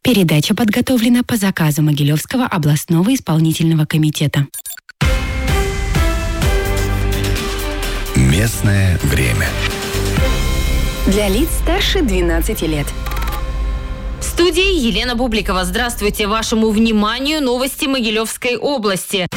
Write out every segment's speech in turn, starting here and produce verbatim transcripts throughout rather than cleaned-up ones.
Передача подготовлена по заказу Могилевского областного исполнительного комитета. Местное время. Для лиц старше двенадцати лет. В студии Елена Бубликова. Здравствуйте. Вашему вниманию новости Могилевской области.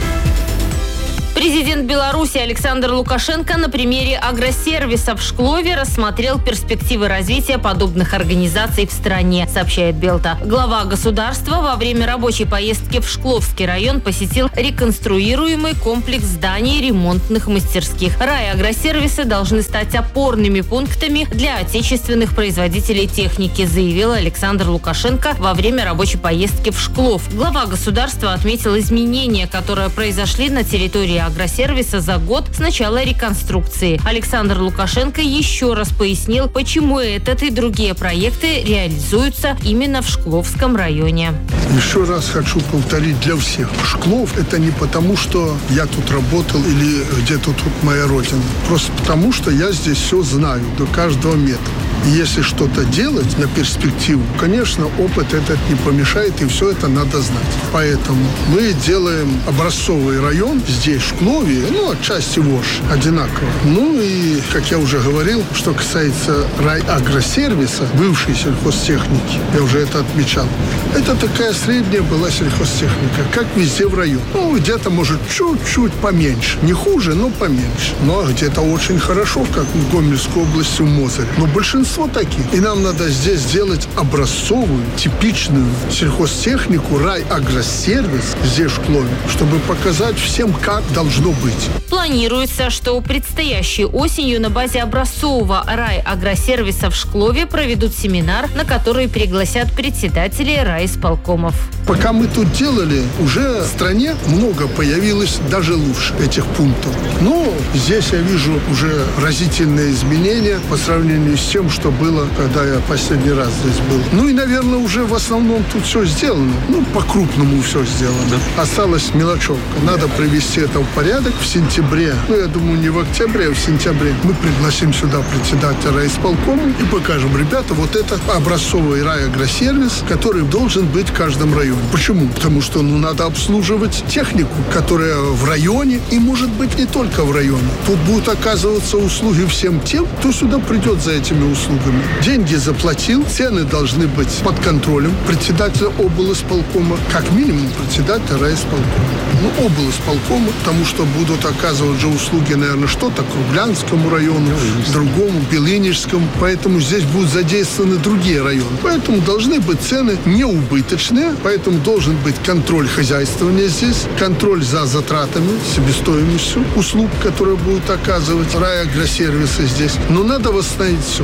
Президент Беларуси Александр Лукашенко на примере агросервиса в Шклове рассмотрел перспективы развития подобных организаций в стране, сообщает Белта. Глава государства во время рабочей поездки в Шкловский район посетил реконструируемый комплекс зданий ремонтных мастерских. Райагросервисы должны стать опорными пунктами для отечественных производителей техники, заявил Александр Лукашенко во время рабочей поездки в Шклов. Глава государства отметил изменения, которые произошли на территории агросервиса за год с начала реконструкции. Александр Лукашенко еще раз пояснил, почему этот и другие проекты реализуются именно в Шкловском районе. Еще раз хочу повторить для всех. Шклов – это не потому, что я тут работал или где-то тут моя родина. Просто потому, что я здесь все знаю до каждого метра. И если что-то делать на перспективу, конечно, опыт этот не помешает, и все это надо знать. Поэтому мы делаем образцовый район здесь, в Шклове, ну, отчасти Вош, одинаково. Ну и, как я уже говорил, что касается райагросервиса, бывшей сельхозтехники, я уже это отмечал, это такая средняя была сельхозтехника, как везде в районе. Ну, где-то, может, чуть-чуть поменьше. Не хуже, но поменьше. Ну, а где-то очень хорошо, как в Гомельской области, в Мозыре. Но большинство таких. И нам надо здесь сделать образцовую, типичную сельхозтехнику, райагросервис здесь, в Шклове, чтобы показать всем, как должно быть. Планируется, что предстоящей осенью на базе образцового райагросервиса в Шклове проведут семинар, на который пригласят председателей райисполкомов. Пока мы тут делали, уже в стране много появилось даже лучше этих пунктов. Но здесь я вижу уже разительные изменения по сравнению с тем, что было, когда я последний раз здесь был. Ну и, наверное, уже в основном тут все сделано. Ну, по-крупному все сделано. Да. Осталась мелочевка. Надо привести это в порядок в сентябре. Ну, я думаю, не в октябре, а в сентябре. Мы пригласим сюда председателя райисполкома и покажем, ребята, вот это образцовый райагросервис, который должен быть в каждом районе. Почему? Потому что, ну, надо обслуживать технику, которая в районе, и, может быть, не только в районе. Тут будут оказываться услуги всем тем, кто сюда придет за этими услугами. Деньги заплатил, цены должны быть под контролем председателя облисполкома, как минимум председателя райисполкома. Ну, облисполкома, потому что будут оказывать же услуги, наверное, что-то Круглянскому району, другому, Белынежскому. Поэтому здесь будут задействованы другие районы. Поэтому должны быть цены неубыточные, поэтому должен быть контроль хозяйствования здесь, контроль за затратами, себестоимостью услуг, которые будут оказывать райагросервисы здесь. Но надо восстановить все.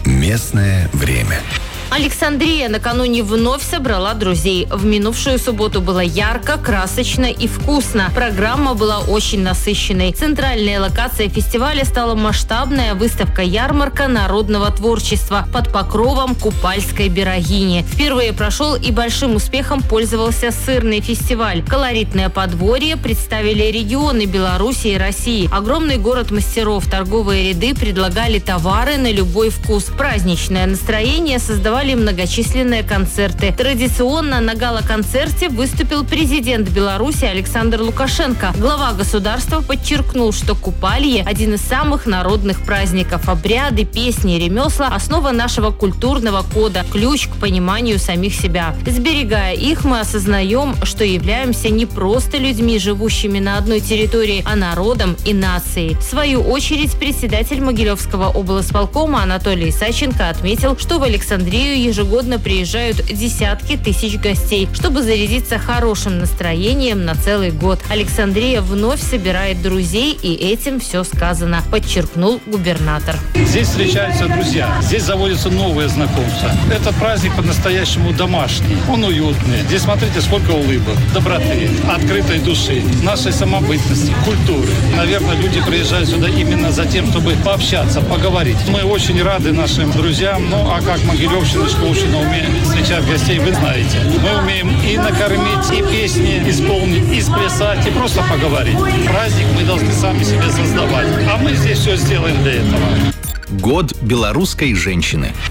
Местное время. Александрия накануне вновь собрала друзей. В минувшую субботу было ярко, красочно и вкусно. Программа была очень насыщенной. Центральной локацией фестиваля стала масштабная выставка-ярмарка народного творчества под покровом Купальской берегини. Впервые прошел и большим успехом пользовался сырный фестиваль. Колоритное подворье представили регионы Беларуси и России. Огромный город мастеров, торговые ряды предлагали товары на любой вкус. Праздничное настроение создавали многочисленные концерты. Традиционно на гала-концерте выступил президент Беларуси Александр Лукашенко. Глава государства подчеркнул, что Купалье – один из самых народных праздников. Обряды, песни, ремесла – основа нашего культурного кода, ключ к пониманию самих себя. Сберегая их, мы осознаем, что являемся не просто людьми, живущими на одной территории, а народом и нацией. В свою очередь, председатель Могилевского облисполкома Анатолий Исаченко отметил, что в Александрию ежегодно приезжают десятки тысяч гостей, чтобы зарядиться хорошим настроением на целый год. Александрия вновь собирает друзей, и этим все сказано, подчеркнул губернатор. Здесь встречаются друзья, здесь заводятся новые знакомства. Этот праздник по-настоящему домашний, он уютный. Здесь смотрите, сколько улыбок, доброты, открытой души, нашей самобытности, культуры. Наверное, люди приезжают сюда именно за тем, чтобы пообщаться, поговорить. Мы очень рады нашим друзьям, ну а как Могилевщина, Шкловщина умеет встречать гостей, вы знаете. Мы умеем и накормить, и песни исполнить, и сплясать, и просто поговорить. Праздник мы должны сами себе создавать. А мы здесь все сделаем для этого. Год белорусской женщины.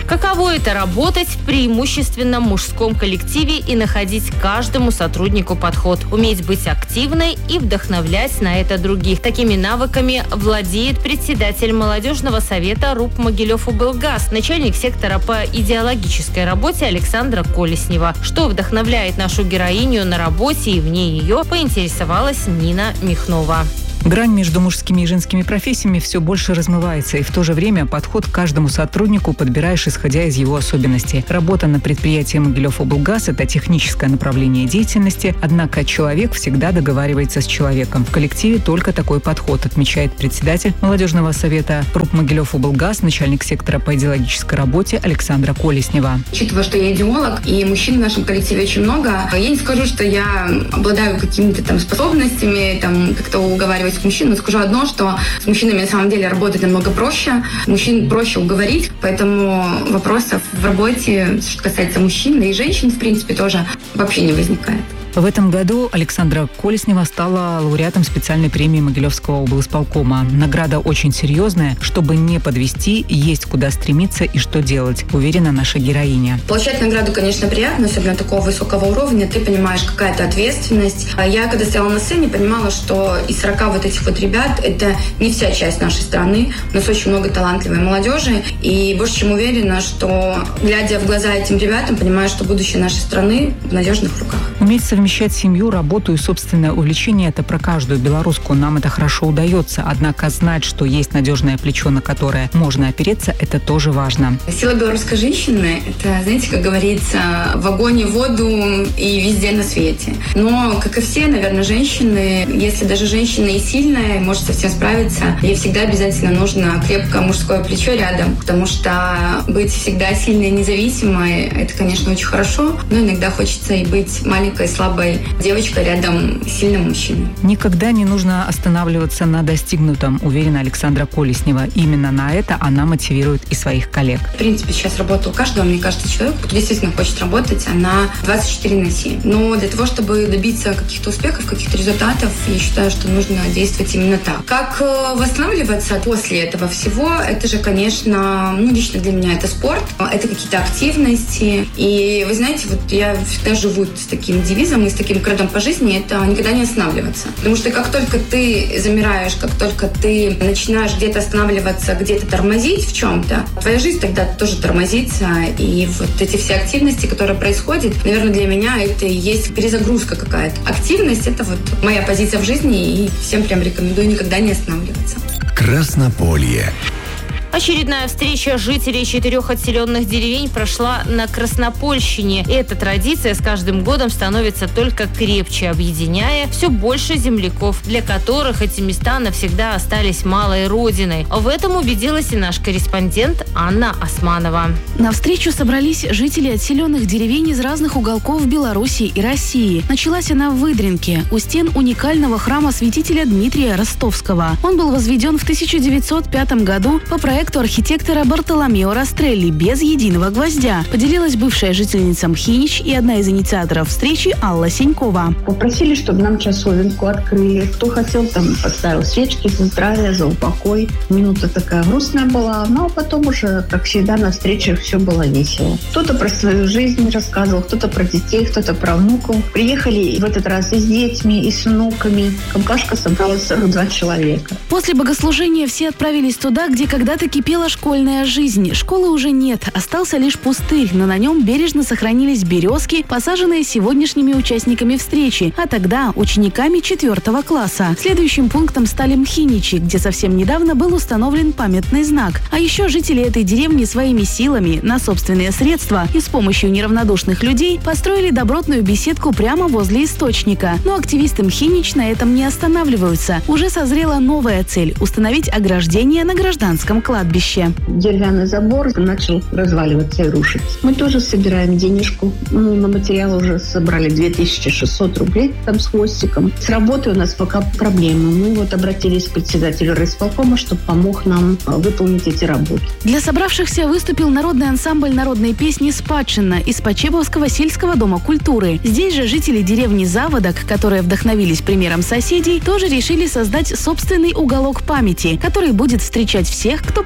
Каково это работать в преимущественно мужском коллективе и находить каждому сотруднику подход, уметь быть активной и вдохновлять на это других. Такими навыками владеет председатель молодежного совета РУП Могилев-Облгаз, начальник сектора по идеологической работе Александра Колеснева. Что вдохновляет нашу героиню на работе и вне ее, поинтересовалась Нина Михнова. Грань между мужскими и женскими профессиями все больше размывается, и в то же время подход к каждому сотруднику подбираешь, исходя из его особенностей. Работа на предприятии Могилев-Облгаз – это техническое направление деятельности, однако человек всегда договаривается с человеком. В коллективе только такой подход, отмечает председатель молодежного совета РУП Могилев-Облгаз, начальник сектора по идеологической работе Александра Колеснева. Учитывая, что я идеолог, и мужчин в нашем коллективе очень много, я не скажу, что я обладаю какими-то там способностями, там как-то уговаривать мужчин, но скажу одно, что с мужчинами на самом деле работать намного проще. Мужчин проще уговорить, поэтому вопросов в работе, что касается мужчин, да и женщин, в принципе, тоже вообще не возникает. В этом году Александра Колеснева стала лауреатом специальной премии Могилевского облисполкома. Награда очень серьезная. Чтобы не подвести, есть куда стремиться и что делать, уверена наша героиня. Получать награду, конечно, приятно, особенно такого высокого уровня. Ты понимаешь, какая-то ответственность. Я, когда стояла на сцене, понимала, что из сорока вот этих вот ребят это не вся часть нашей страны. У нас очень много талантливой молодежи. И больше чем уверена, что, глядя в глаза этим ребятам, понимаю, что будущее нашей страны в надежных руках. Уметь совмещать семью, работу и собственное увлечение – это про каждую белоруску. Нам это хорошо удается. Однако знать, что есть надежное плечо, на которое можно опереться, это тоже важно. Сила белорусской женщины – это, знаете, как говорится, в огонь и воду и везде на свете. Но, как и все, наверное, женщины, если даже женщина и сильная, может совсем справиться, ей всегда обязательно нужно крепкое мужское плечо рядом, потому что быть всегда сильной и независимой – это, конечно, очень хорошо, но иногда хочется и быть маленькой, слабой девочкой рядом с сильным мужчиной. Никогда не нужно останавливаться на достигнутом, уверена Александра Колеснева. Именно на это она мотивирует и своих коллег. В принципе, сейчас работа у каждого, мне кажется, человек, кто действительно хочет работать, она двадцать четыре на семь. Но для того, чтобы добиться каких-то успехов, каких-то результатов, я считаю, что нужно действовать именно так. Как восстанавливаться после этого всего? Это же, конечно, ну, лично для меня это спорт, это какие-то активности. И вы знаете, вот я всегда живу с таким девизом и с таким кредом по жизни, это никогда не останавливаться. Потому что как только ты замираешь, как только ты начинаешь где-то останавливаться, где-то тормозить в чем-то, твоя жизнь тогда тоже тормозится. И вот эти все активности, которые происходят, наверное, для меня это и есть перезагрузка какая-то. Активность — это вот моя позиция в жизни, и всем прям рекомендую никогда не останавливаться. Краснополье. Очередная встреча жителей четырех отселенных деревень прошла на Краснопольщине. И эта традиция с каждым годом становится только крепче, объединяя все больше земляков, для которых эти места навсегда остались малой родиной. В этом убедилась и наш корреспондент Анна Османова. На встречу собрались жители отселенных деревень из разных уголков Беларуси и России. Началась она в Выдринке, у стен уникального храма святителя Дмитрия Ростовского. Он был возведен в тысяча девятьсот пятом году по проекту архитектора Бартоломео Растрелли без единого гвоздя. Поделилась бывшая жительница Мхинич и одна из инициаторов встречи Алла Сенькова. Попросили, чтобы нам часовенку открыли. Кто хотел, там поставил свечки за здравие, за упокой. Минута такая грустная была, но потом уже, как всегда, на встречах все было весело. Кто-то про свою жизнь рассказывал, кто-то про детей, кто-то про внуков. Приехали в этот раз и с детьми, и с внуками. Компашка собралась сорок два человека. После богослужения все отправились туда, где когда-то кипела школьная жизнь. Школы уже нет, остался лишь пустырь, но на нем бережно сохранились березки, посаженные сегодняшними участниками встречи, а тогда учениками четвертого класса. Следующим пунктом стали Мхиничи, где совсем недавно был установлен памятный знак. А еще жители этой деревни своими силами, на собственные средства и с помощью неравнодушных людей построили добротную беседку прямо возле источника. Но активисты Мхинич на этом не останавливаются. Уже созрела новая цель – установить ограждение на гражданском кладбище. Деревянный забор начал разваливаться и рушиться. Мы тоже собираем денежку. Ну, на материал уже собрали две тысячи шестьсот рублей там с хвостиком. С работой у нас пока проблемы. Мы вот обратились к председателю райисполкома, чтобы помог нам выполнить эти работы. Для собравшихся выступил народный ансамбль народной песни «Спадщина» из Почебовского сельского дома культуры. Здесь же жители деревни Заводок, которые вдохновились примером соседей, тоже решили создать собственный уголок памяти, который будет встречать всех, кто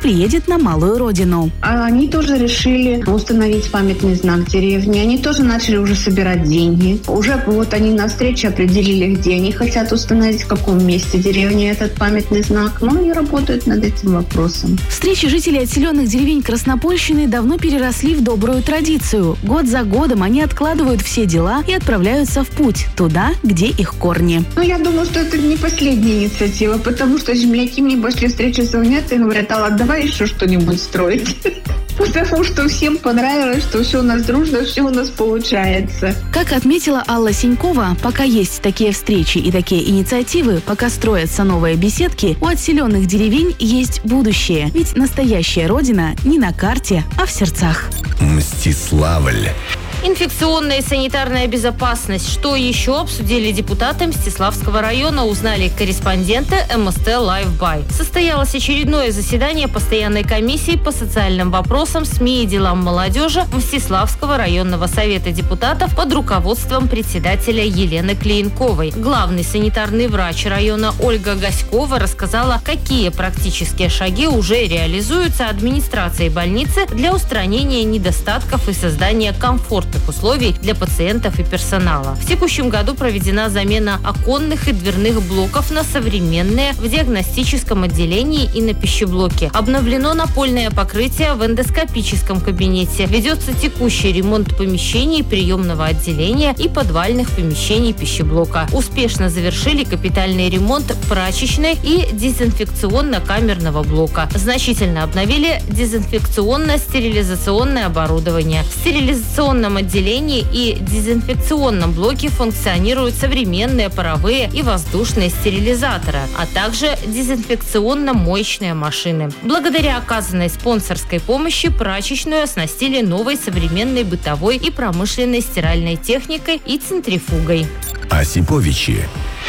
приедет на малую родину. А они тоже решили установить памятный знак деревни. Они тоже начали уже собирать деньги. Уже вот они на встрече определили, где они хотят установить, в каком месте деревни этот памятный знак. Но они работают над этим вопросом. Встречи жителей отселенных деревень Краснопольщины давно переросли в добрую традицию. Год за годом они откладывают все дела и отправляются в путь, туда, где их корни. Ну, я думаю, что это не последняя инициатива, потому что земляки мне после встречи звонят и говорят: Алла, давай еще что-нибудь строить. Потому что всем понравилось, что все у нас дружно, все у нас получается. Как отметила Алла Синькова, пока есть такие встречи и такие инициативы, пока строятся новые беседки, у отселенных деревень есть будущее. Ведь настоящая родина не на карте, а в сердцах. Мстиславль. Инфекционная и санитарная безопасность. Что еще обсудили депутаты Мстиславского района, узнали корреспонденты эм эс тэ Live By. Состоялось очередное заседание постоянной комиссии по социальным вопросам, СМИ и делам молодежи Мстиславского районного совета депутатов под руководством председателя Елены Клеенковой. Главный санитарный врач района Ольга Гаськова рассказала, какие практические шаги уже реализуются администрацией больницы для устранения недостатков и создания комфортных условий для пациентов и персонала. В текущем году проведена замена оконных и дверных блоков на современные в диагностическом отделении и на пищеблоке. Обновлено напольное покрытие в эндоскопическом кабинете. Ведется текущий ремонт помещений приемного отделения и подвальных помещений пищеблока. Успешно завершили капитальный ремонт прачечной и дезинфекционно-камерного блока. Значительно обновили дезинфекционно-стерилизационное оборудование. В стерилизационном отделении и дезинфекционном блоке функционируют современные паровые и воздушные стерилизаторы, а также дезинфекционно-моечные машины. Благодаря оказанной спонсорской помощи прачечную оснастили новой современной бытовой и промышленной стиральной техникой и центрифугой. Осиповичи.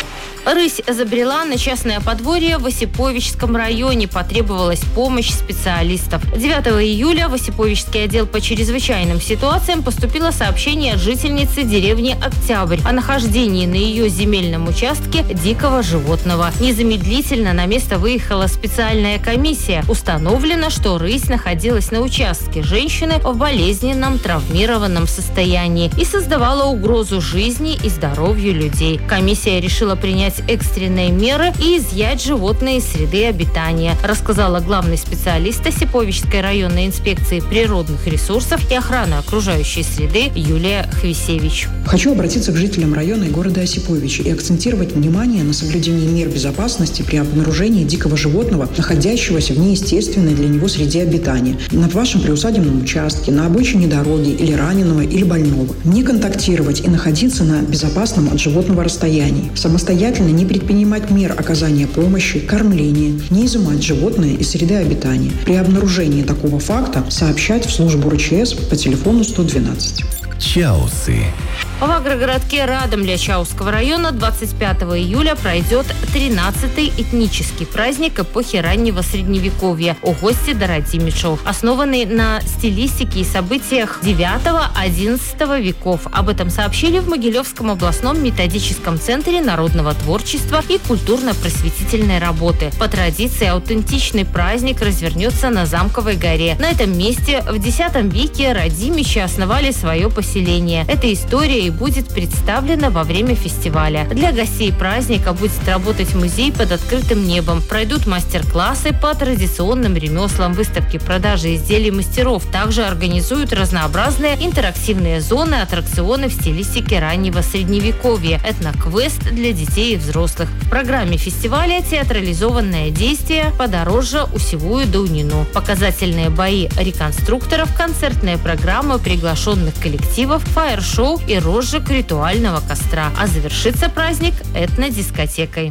Рысь забрела на частное подворье в Осиповичском районе. Потребовалась помощь специалистов. девятого июля в Осиповичский отдел по чрезвычайным ситуациям поступило сообщение от жительницы деревни Октябрь о нахождении на ее земельном участке дикого животного. Незамедлительно на место выехала специальная комиссия. Установлено, что рысь находилась на участке женщины в болезненном травмированном состоянии и создавала угрозу жизни и здоровью людей. Комиссия решила принять экстренные меры и изъять животное из среды обитания, рассказала главный специалист Осиповичской районной инспекции природных ресурсов и охраны окружающей среды Юлия Хвисевич. Хочу обратиться к жителям района и города Осиповичи и акцентировать внимание на соблюдении мер безопасности при обнаружении дикого животного, находящегося в неестественной для него среде обитания, на вашем приусадебном участке, на обочине дороги или раненого или больного. Не контактировать и находиться на безопасном от животного расстоянии. Самостоятельно не предпринимать мер оказания помощи, кормления, не изымать животное из среды обитания. При обнаружении такого факта сообщать в службу эр че эс по телефону сто двенадцать. Чаусы. В агрогородке Радомля Чаусского района двадцать пятого июля пройдет тринадцатый этнический праздник эпохи раннего Средневековья «О гости да Радимичев», основанный на стилистике и событиях девятого-одиннадцатого веков. Об этом сообщили в Могилевском областном методическом центре народного творчества и культурно-просветительной работы. По традиции аутентичный праздник развернется на Замковой горе. На этом месте в десятом веке Радимичи основали свое поселение. Эта история и будет представлена во время фестиваля. Для гостей праздника будет работать музей под открытым небом. Пройдут мастер-классы по традиционным ремеслам, выставки продажи изделий мастеров. Также организуют разнообразные интерактивные зоны, аттракционы в стилистике раннего Средневековья, этноквест для детей и взрослых. В программе фестиваля театрализованное действие «Подорожжа усевую да унину», показательные бои реконструкторов, концертные программы приглашенных коллективов, фаер-шоу и розжиг ритуального костра. А завершится праздник этнодискотекой.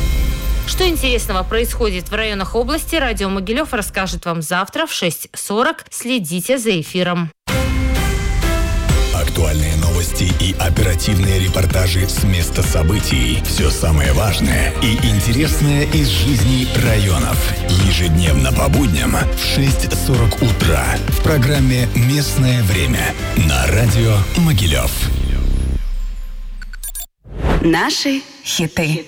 Что интересного происходит в районах области, радио Могилев расскажет вам завтра в шесть сорок. Следите за эфиром. Актуальные новости и оперативные репортажи с места событий. Все самое важное и интересное из жизни районов. Ежедневно по будням в шесть сорок утра в программе «Местное время» на радио Могилев. Наши хиты.